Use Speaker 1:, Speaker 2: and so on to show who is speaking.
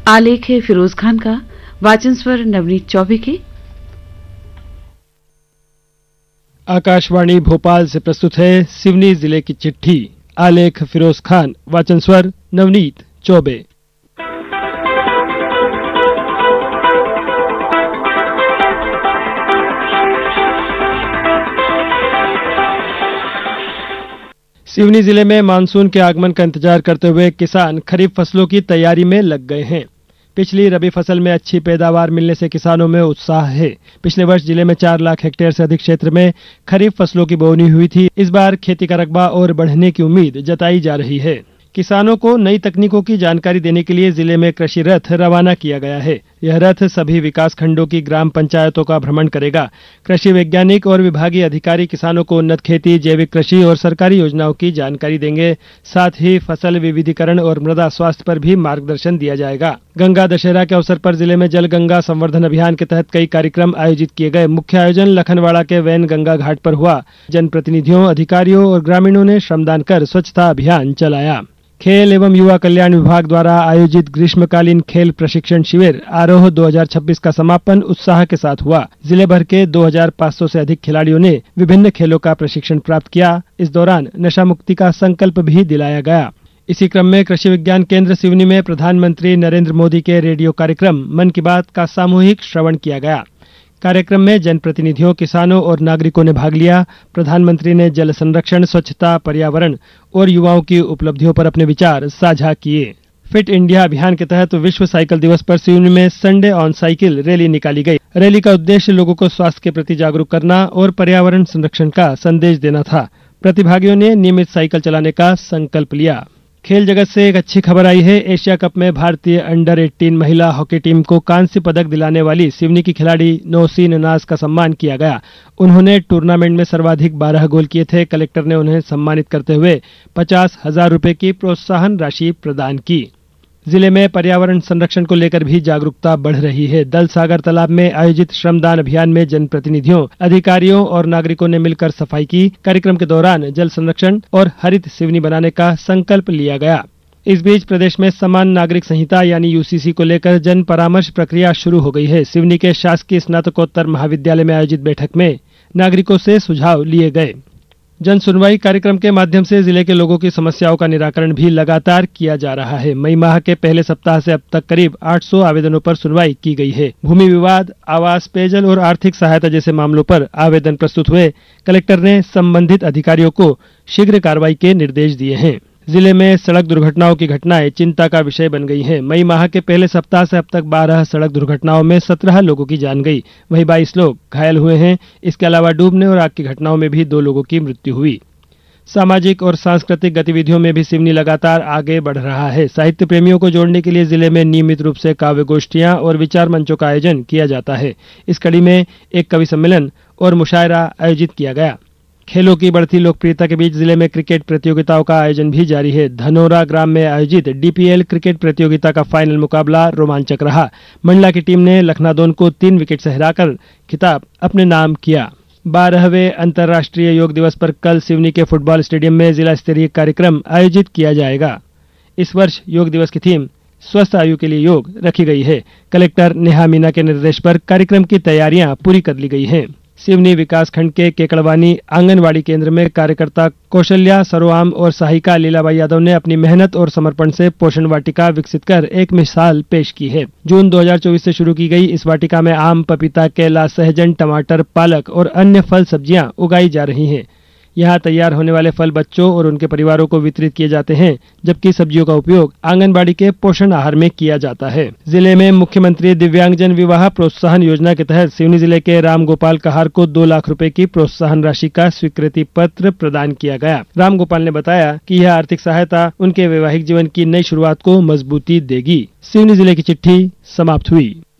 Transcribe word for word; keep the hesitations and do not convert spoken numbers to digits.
Speaker 1: आलेख है फिरोज खान का, वाचन स्वर नवनीत चौबे के।
Speaker 2: आकाशवाणी भोपाल से प्रस्तुत है सिवनी जिले की चिट्ठी। आलेख फिरोज खान, वाचन स्वर नवनीत चौबे। सिवनी जिले में मानसून के आगमन का इंतजार करते हुए किसान खरीफ फसलों की तैयारी में लग गए हैं। पिछली रबी फसल में अच्छी पैदावार मिलने से किसानों में उत्साह है। पिछले वर्ष जिले में चार लाख हेक्टेयर से अधिक क्षेत्र में खरीफ फसलों की बोवनी हुई थी। इस बार खेती का रकबा और बढ़ने की उम्मीद जताई जा रही है। किसानों को नई तकनीकों की जानकारी देने के लिए जिले में कृषि रथ रवाना किया गया है। यह रथ सभी विकास खंडों की ग्राम पंचायतों का भ्रमण करेगा। कृषि वैज्ञानिक और विभागीय अधिकारी किसानों को उन्नत खेती, जैविक कृषि और सरकारी योजनाओं की जानकारी देंगे। साथ ही फसल विविधीकरण और मृदा स्वास्थ्य पर भी मार्गदर्शन दिया जाएगा। गंगा दशहरा के अवसर पर जिले में जल गंगा संवर्धन अभियान के तहत कई कार्यक्रम आयोजित किए गए। मुख्य आयोजन लखनवाड़ा के वैन गंगा घाट पर हुआ। जनप्रतिनिधियों, अधिकारियों और ग्रामीणों ने श्रमदान कर स्वच्छता अभियान चलाया। खेल एवं युवा कल्याण विभाग द्वारा आयोजित ग्रीष्मकालीन खेल प्रशिक्षण शिविर आरोह दो हज़ार छब्बीस का समापन उत्साह के साथ हुआ। जिले भर के दो हज़ार पाँच सौ से अधिक खिलाड़ियों ने विभिन्न खेलों का प्रशिक्षण प्राप्त किया। इस दौरान नशा मुक्ति का संकल्प भी दिलाया गया। इसी क्रम में कृषि विज्ञान केंद्र सिवनी में प्रधानमंत्री नरेंद्र मोदी के रेडियो कार्यक्रम मन की बात का सामूहिक श्रवण किया गया। कार्यक्रम में जनप्रतिनिधियों, किसानों और नागरिकों ने भाग लिया। प्रधानमंत्री ने जल संरक्षण, स्वच्छता, पर्यावरण और युवाओं की उपलब्धियों पर अपने विचार साझा किए। फिट इंडिया अभियान के तहत विश्व साइकिल दिवस पर सिवनी में संडे ऑन साइकिल रैली निकाली गई। रैली का उद्देश्य लोगों को स्वास्थ्य के प्रति जागरूक करना और पर्यावरण संरक्षण का संदेश देना था। प्रतिभागियों ने नियमित साइकिल चलाने का संकल्प लिया। खेल जगत से एक अच्छी खबर आई है। एशिया कप में भारतीय अंडर अठारह महिला हॉकी टीम को कांस्य पदक दिलाने वाली सिवनी की खिलाड़ी नौसीन नाज का सम्मान किया गया। उन्होंने टूर्नामेंट में सर्वाधिक बारह गोल किए थे। कलेक्टर ने उन्हें सम्मानित करते हुए पचास हजार रुपए की प्रोत्साहन राशि प्रदान की। जिले में पर्यावरण संरक्षण को लेकर भी जागरूकता बढ़ रही है। दल सागर तालाब में आयोजित श्रमदान अभियान में जनप्रतिनिधियों, अधिकारियों और नागरिकों ने मिलकर सफाई की। कार्यक्रम के दौरान जल संरक्षण और हरित सिवनी बनाने का संकल्प लिया गया। इस बीच प्रदेश में समान नागरिक संहिता यानी यूसीसी को लेकर जन परामर्श प्रक्रिया शुरू हो गई है। सिवनी के शासकीय स्नातकोत्तर महाविद्यालय में आयोजित बैठक में नागरिकों से सुझाव लिए गए। जन सुनवाई कार्यक्रम के माध्यम से जिले के लोगों की समस्याओं का निराकरण भी लगातार किया जा रहा है। मई माह के पहले सप्ताह से अब तक करीब आठ सौ आवेदनों पर सुनवाई की गई है। भूमि विवाद, आवास, पेयजल और आर्थिक सहायता जैसे मामलों पर आवेदन प्रस्तुत हुए। कलेक्टर ने संबंधित अधिकारियों को शीघ्र कार्रवाई के निर्देश दिए हैं। जिले में सड़क दुर्घटनाओं की घटनाएं चिंता का विषय बन गई हैं। मई माह के पहले सप्ताह से अब तक बारह सड़क दुर्घटनाओं में सत्रह लोगों की जान गई, वहीं बाईस लोग घायल हुए हैं। इसके अलावा डूबने और आग की घटनाओं में भी दो लोगों की मृत्यु हुई। सामाजिक और सांस्कृतिक गतिविधियों में भी सिवनी लगातार आगे बढ़ रहा है। साहित्य प्रेमियों को जोड़ने के लिए जिले में नियमित रूप से काव्य गोष्ठियां और विचार मंचों का आयोजन किया जाता है। इस कड़ी में एक कवि सम्मेलन और मुशायरा आयोजित किया गया। खेलों की बढ़ती लोकप्रियता के बीच जिले में क्रिकेट प्रतियोगिताओं का आयोजन भी जारी है। धनोरा ग्राम में आयोजित डीपीएल क्रिकेट प्रतियोगिता का फाइनल मुकाबला रोमांचक रहा। मंडला की टीम ने लखनादौन को तीन विकेट से हराकर खिताब अपने नाम किया। बारहवें अंतर्राष्ट्रीय योग दिवस पर कल सिवनी के फुटबॉल स्टेडियम में जिला स्तरीय कार्यक्रम आयोजित किया जाएगा। इस वर्ष योग दिवस की थीम स्वस्थ आयु के लिए योग रखी गई है। कलेक्टर नेहा मीना के निर्देश पर कार्यक्रम की तैयारियां पूरी कर ली गई हैं। सिवनी विकासखंड के केकड़वानी आंगनवाड़ी केंद्र में कार्यकर्ता कौशल्या सरोआम और सहायिका लीलाबाई यादव ने अपनी मेहनत और समर्पण से पोषण वाटिका विकसित कर एक मिसाल पेश की है। जून दो हज़ार चौबीस से शुरू की गई इस वाटिका में आम, पपीता, केला, सहजन, टमाटर, पालक और अन्य फल सब्जियां उगाई जा रही हैं। यहाँ तैयार होने वाले फल बच्चों और उनके परिवारों को वितरित किए जाते हैं, जबकि सब्जियों का उपयोग आंगनबाड़ी के पोषण आहार में किया जाता है। जिले में मुख्यमंत्री दिव्यांगजन विवाह प्रोत्साहन योजना के तहत सिवनी जिले के राम गोपाल कहार को दो लाख रुपए की प्रोत्साहन राशि का स्वीकृति पत्र प्रदान किया गया। राम गोपाल ने बताया कि यह आर्थिक सहायता उनके वैवाहिक जीवन की नई शुरुआत को मजबूती देगी। सिवनी जिले की चिट्ठी समाप्त हुई।